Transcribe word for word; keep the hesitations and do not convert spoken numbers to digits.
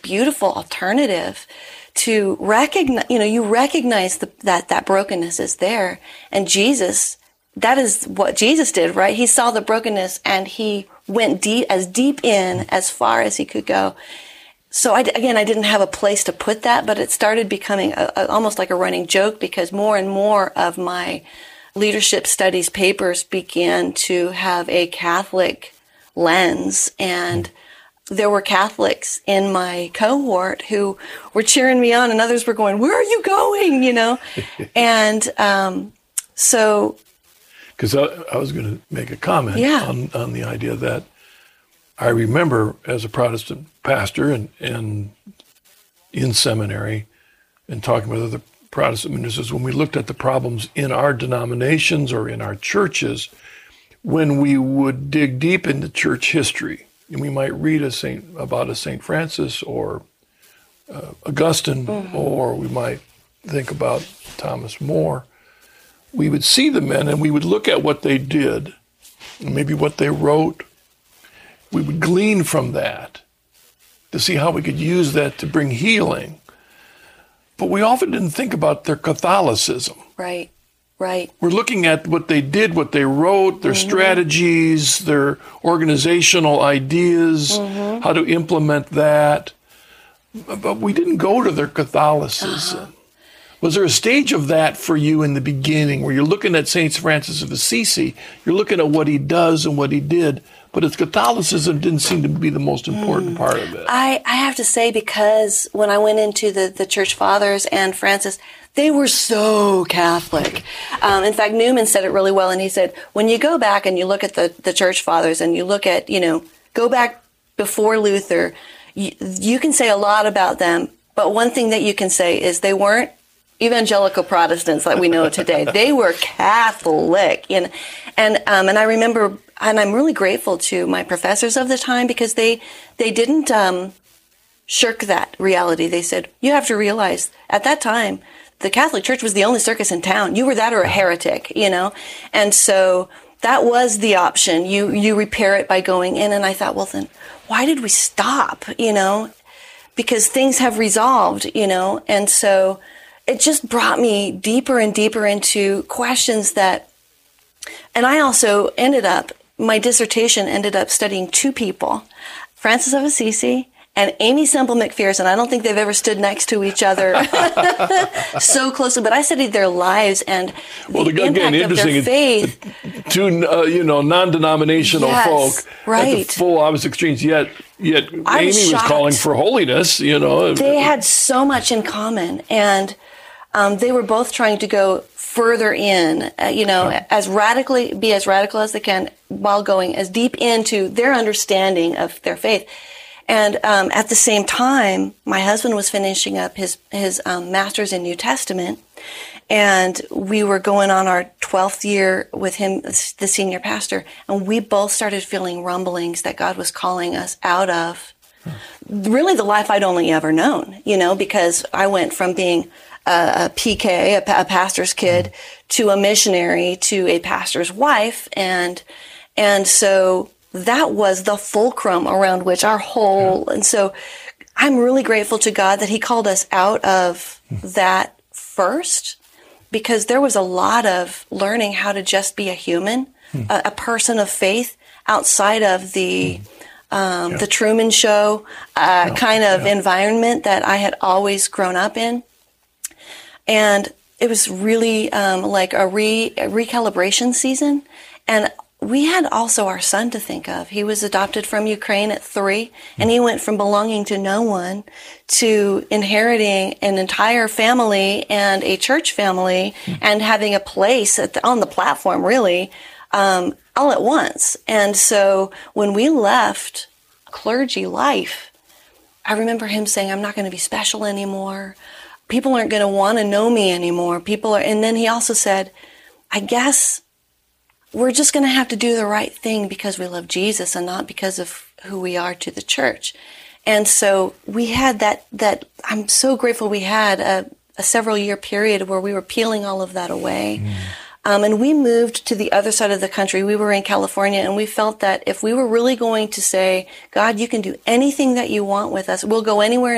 beautiful alternative to recognize, you know, you recognize the, that that brokenness is there. And Jesus, that is what Jesus did, right? He saw the brokenness and he went deep, as deep in, as far as he could go. So I, again, I didn't have a place to put that, but it started becoming a, a, almost like a running joke, because more and more of my leadership studies papers began to have a Catholic lens, and there were Catholics in my cohort who were cheering me on, and others were going, "Where are you going?" You know, and um, so. Because I, I was going to make a comment yeah. on, on the idea that I remember as a Protestant pastor and, and in seminary and talking with other Protestant ministers, when we looked at the problems in our denominations or in our churches, when we would dig deep into church history, and we might read a Saint about a Saint Francis or uh, Augustine, mm-hmm. or we might think about Thomas More, we would see the men and we would look at what they did, and maybe what they wrote. We would glean from that to see how we could use that to bring healing. But we often didn't think about their Catholicism. Right, right. We're looking at what they did, what they wrote, their mm-hmm. strategies, their organizational ideas, mm-hmm. how to implement that. But we didn't go to their Catholicism. Uh-huh. Was there a stage of that for you in the beginning where you're looking at Saint Francis of Assisi, you're looking at what he does and what he did, but his Catholicism didn't seem to be the most important mm. part of it? I, I have to say, because when I went into the, the Church Fathers and Francis, they were so Catholic. Um, in fact, Newman said it really well, and he said, when you go back and you look at the, the Church Fathers and you look at, you know, go back before Luther, you, you can say a lot about them, but one thing that you can say is they weren't evangelical Protestants like we know today. They were Catholic. And, and, um, and I remember, and I'm really grateful to my professors of the time, because they, they didn't, um, shirk that reality. They said, you have to realize at that time, the Catholic Church was the only circus in town. You were that or a heretic, you know? And so that was the option. You, you repair it by going in. And I thought, well, then why did we stop, you know? Because things have resolved, you know? And so it just brought me deeper and deeper into questions that, and I also ended up, my dissertation ended up studying two people, Francis of Assisi and Aimee Semple McPherson. I don't think they've ever stood next to each other so closely, but I studied their lives and well, the again, impact interesting, of their faith. Two, uh, you know, non-denominational yes, folk right. at the full opposite extremes, yet, yet I Amy was, was calling for holiness, you know. They had so much in common, and um, they were both trying to go further in, uh, you know, yeah. as radically, be as radical as they can while going as deep into their understanding of their faith. And um, at the same time, my husband was finishing up his his um, master's in New Testament, and we were going on our twelfth year with him, the senior pastor, and we both started feeling rumblings that God was calling us out of really the life I'd only ever known, you know, because I went from being a, a P K, a, a pastor's kid, mm-hmm. to a missionary, to a pastor's wife, and and so that was the fulcrum around which our whole, yeah. and so I'm really grateful to God that he called us out of mm-hmm. that first, because there was a lot of learning how to just be a human, mm-hmm. a, a person of faith outside of the mm-hmm. um, yeah. the Truman Show uh, yeah. kind of yeah. environment that I had always grown up in. And it was really um, like a, re, a recalibration season. And we had also our son to think of. He was adopted from Ukraine at three, and he went from belonging to no one to inheriting an entire family and a church family and having a place at the, on the platform, really, um, all at once. And so when we left clergy life, I remember him saying, I'm not going to be special anymore. People aren't going to want to know me anymore. People are, and then he also said, I guess we're just going to have to do the right thing because we love Jesus and not because of who we are to the church. And so we had that, that I'm so grateful we had a, a several year period where we were peeling all of that away. Mm. Um, and we moved to the other side of the country. We were in California, and we felt that if we were really going to say, God, you can do anything that you want with us, we'll go anywhere